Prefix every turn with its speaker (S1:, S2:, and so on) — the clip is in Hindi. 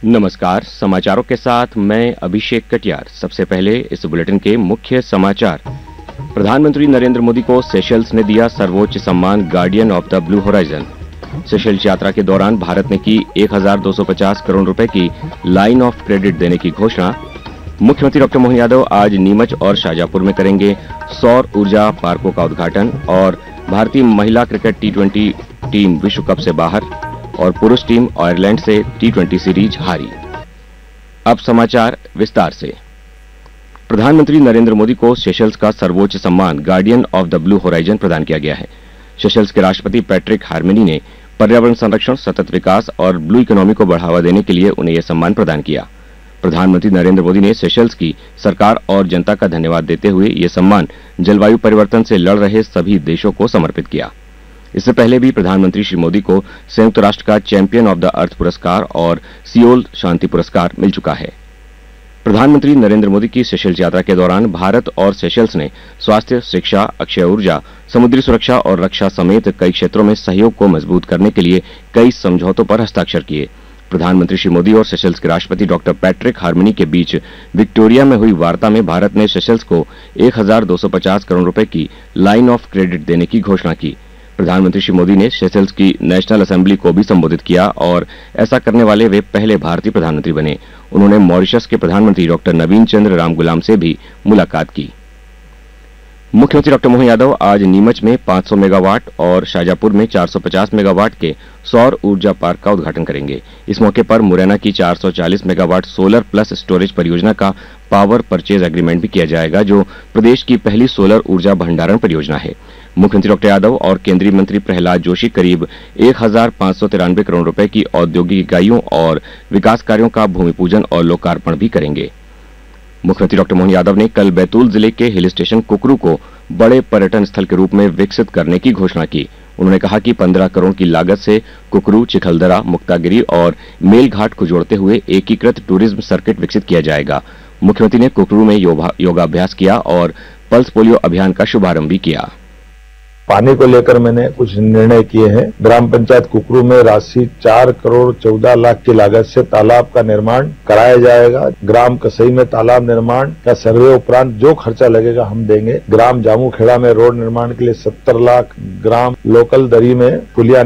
S1: नमस्कार, समाचारों के साथ मैं अभिषेक कटियार। सबसे पहले इस बुलेटिन के मुख्य समाचार। प्रधानमंत्री नरेंद्र मोदी को सेशल्स ने दिया सर्वोच्च सम्मान guardian of the blue horizon. Seychelles यात्रा के दौरान भारत ने की 1250 करोड़ रुपए की लाइन ऑफ क्रेडिट देने की घोषणा। मुख्यमंत्री डॉक्टर मोहन यादव आज नीमच और शाजापुर में करेंगे सौर ऊर्जा पार्कों का उद्घाटन। और भारतीय महिला क्रिकेट टी20 टीम विश्व कप से बाहर और पुरुष टीम आयरलैंड से टी20 सीरीज हारी। अब समाचार विस्तार से। प्रधानमंत्री नरेंद्र मोदी को सेशल्स का सर्वोच्च सम्मान guardian of the blue horizon प्रदान किया गया है। सेशल्स के राष्ट्रपति पैट्रिक हार्मेनी ने पर्यावरण संरक्षण, सतत विकास और ब्लू इकोनॉमी को बढ़ावा देने के लिए उन्हें यह सम्मान प्रदान किया। प्रधानमंत्री नरेंद्र मोदी ने सेशल्स की सरकार और जनता का धन्यवाद देते हुए यह सम्मान जलवायु परिवर्तन से लड़ रहे सभी देशों को समर्पित किया। इससे पहले भी प्रधानमंत्री श्री मोदी को संयुक्त राष्ट्र का चैंपियन ऑफ द अर्थ पुरस्कार और सियोल शांति पुरस्कार मिल चुका है। प्रधानमंत्री नरेंद्र मोदी की सेशल्स यात्रा के दौरान भारत और सेशल्स ने स्वास्थ्य, शिक्षा, अक्षय ऊर्जा, समुद्री सुरक्षा और रक्षा समेत कई क्षेत्रों में सहयोग को मजबूत करने के लिए कई समझौतों पर हस्ताक्षर किए। प्रधानमंत्री श्री मोदी और सेशल्स के राष्ट्रपति डॉक्टर पैट्रिक हार्मेनी के बीच विक्टोरिया में हुई वार्ता में भारत ने सेशल्स को 1250 करोड़ रुपए की लाइन ऑफ क्रेडिट देने की घोषणा की। प्रधानमंत्री श्री मोदी ने सेशल्स की नेशनल असेंबली को भी संबोधित किया और ऐसा करने वाले वे पहले भारतीय प्रधानमंत्री बने। उन्होंने मॉरिशस के प्रधानमंत्री डॉक्टर नवीन चंद्र रामगुलाम से भी मुलाकात की। मुख्यमंत्री डॉक्टर मोहन यादव आज नीमच में 500 मेगावाट और शाजापुर में 450 मेगावाट के सौर ऊर्जा पार्क का उद्घाटन करेंगे। इस मौके पर मुरैना की 440 मेगावाट सोलर प्लस स्टोरेज परियोजना का पावर परचेज एग्रीमेंट भी किया जाएगा, जो प्रदेश की पहली सोलर ऊर्जा भंडारण परियोजना है। मुख्यमंत्री डॉक्टर यादव और केंद्रीय मंत्री प्रहलाद जोशी करीब 1593 करोड़ रुपए की औद्योगिक इकाइयों और विकास कार्यों का भूमि पूजन और लोकार्पण भी करेंगे। मुख्यमंत्री डॉक्टर मोहन यादव ने कल बैतूल जिले के हिल स्टेशन कुकरू को बड़े पर्यटन स्थल के रूप में विकसित करने की घोषणा की। उन्होंने कहा कि 15 करोड़ की लागत से कुकरू, चिखलदरा, मुक्तागिरी और मेलघाट को जोड़ते हुए एकीकृत टूरिज्म सर्किट विकसित किया जाएगा। मुख्यमंत्री ने कुकरू में योगाभ्यास किया और पल्स पोलियो अभियान का शुभारंभ भी किया।
S2: पानी को लेकर मैंने कुछ निर्णय किए हैं। ग्राम पंचायत कुकरू में राशि 4 करोड़ 14 लाख की लागत से तालाब का निर्माण कराया जाएगा। ग्राम कसई में तालाब निर्माण का सर्वे उपरांत जो खर्चा लगेगा हम देंगे। ग्राम जामू खेड़ा में रोड निर्माण के लिए 70 लाख, ग्राम लोकल दरी में पुलिया